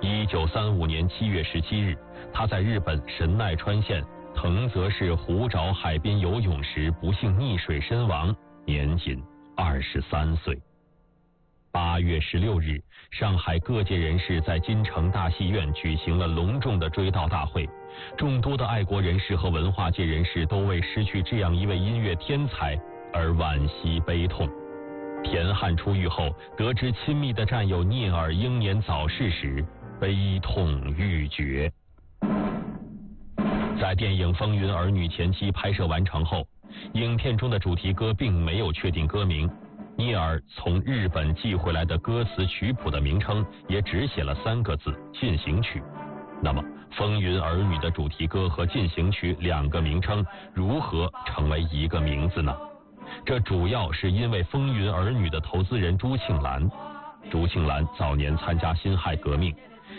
1935年7月17日，他在日本神奈川县藤泽市湖沼海边游泳时不幸溺水身亡，年仅23岁。8月16日，上海各界人士在金城大戏院举行了隆重的追悼大会，众多的爱国人士和文化界人士都为失去这样一位音乐天才而惋惜悲痛。田汉出狱后，得知亲密的战友聂耳英年早逝时，悲痛欲绝。在电影《风云儿女》前期拍摄完成后，影片中的主题歌并没有确定歌名，聂耳从日本寄回来的歌词曲谱的名称也只写了3个字“进行曲”。那么，《风云儿女》的主题歌和进行曲2个名称如何成为一个名字呢？这主要是因为《风云儿女》的投资人朱庆澜。朱庆澜早年参加辛亥革命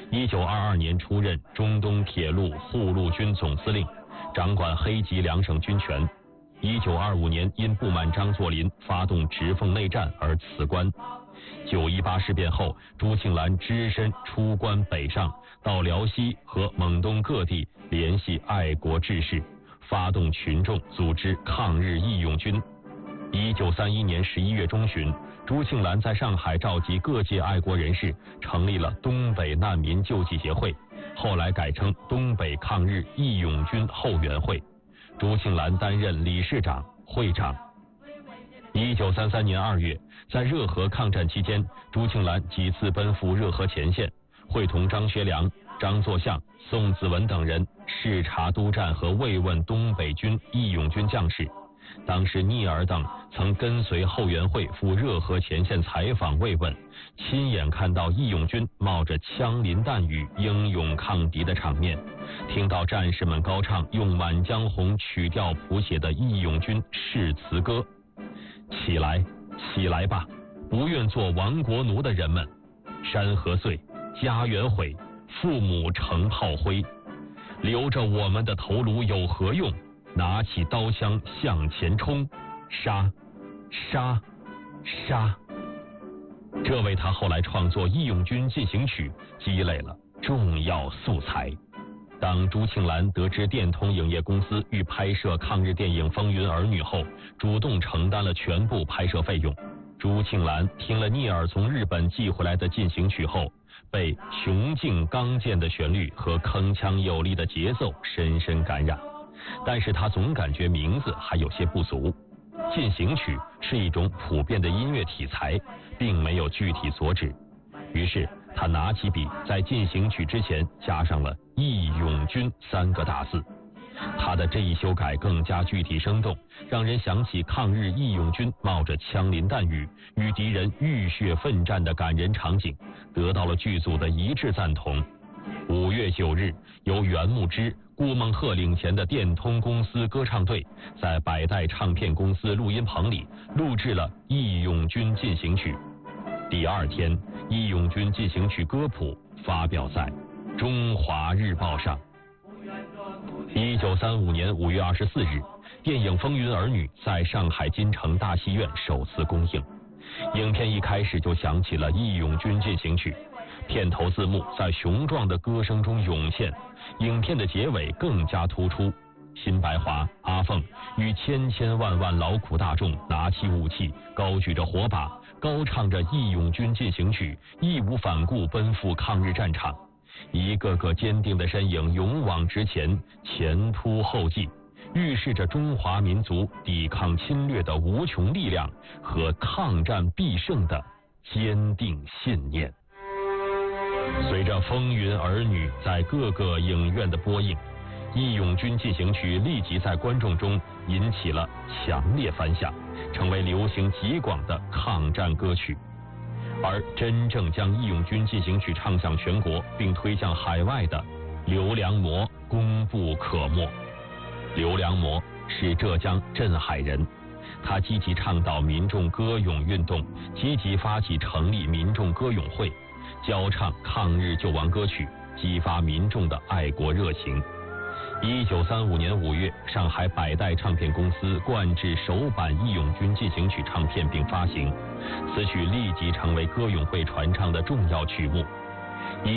，1922年出任中东铁路护路军总司令，掌管黑吉2省军权。1925年因不满张作霖发动直奉内战而辞官。9·18事变后，朱庆澜只身出关北上，到辽西和蒙东各地联系爱国志士，发动群众组织抗日义勇军。1931年11月中旬，朱庆澜在上海召集各界爱国人士，成立了东北难民救济协会，后来改称东北抗日义勇军后援会。朱庆澜担任理事长、会长。1933年2月，在热河抗战期间，朱庆澜几次奔赴热河前线，会同张学良、张作相、宋子文等人视察督战和慰问东北军义勇军将士。当时聂耳等曾跟随后援会赴热河前线采访慰问，亲眼看到义勇军冒着枪林弹雨英勇抗敌的场面，听到战士们高唱用《满江红》曲调谱写的义勇军誓词歌：起来，起来吧，不愿做亡国奴的人们，山河碎，家园毁，父母成炮灰，留着我们的头颅有何用？拿起刀枪向前冲，杀，杀，杀。这为他后来创作《义勇军进行曲》积累了重要素材。当朱庆澜得知电通影业公司欲拍摄抗日电影《风云儿女》后，主动承担了全部拍摄费用。朱庆澜听了聂耳从日本寄回来的进行曲后，被雄劲刚健的旋律和铿锵有力的节奏深深感染，但是他总感觉名字还有些不足。进行曲是一种普遍的音乐题材，并没有具体所指，于是他拿起笔在进行曲之前加上了义勇军3个大字。他的这一修改更加具体生动，让人想起抗日义勇军冒着枪林弹雨与敌人浴血奋战的感人场景，得到了剧组的一致赞同。5月9日，由袁牧之、顾孟鹤领衔的电通公司歌唱队在百代唱片公司录音棚里录制了《义勇军进行曲》。第2天，《义勇军进行曲》歌谱发表在《中华日报》上。1935年5月24日，电影《风云儿女》在上海金城大戏院首次公映。影片一开始就响起了《义勇军进行曲》，片头字幕在雄壮的歌声中涌现，影片的结尾更加突出。辛白华、阿凤与千千万万劳苦大众拿起武器，高举着火把，高唱着《义勇军进行曲》，义无反顾奔赴抗日战场。一个个坚定的身影勇往直前，前仆后继，预示着中华民族抵抗侵略的无穷力量和抗战必胜的坚定信念。随着《风云儿女》在各个影院的播映，《义勇军进行曲》立即在观众中引起了强烈反响，成为流行极广的抗战歌曲。而真正将《义勇军进行曲》唱响全国并推向海外的刘良模功不可没。刘良模是浙江镇海人，他积极倡导民众歌咏运动，积极发起成立民众歌咏会，教唱抗日救亡歌曲，激发民众的爱国热情。1935年5月，上海百代唱片公司灌制首版《义勇军进行曲》唱片并发行，此曲立即成为歌咏会传唱的重要曲目。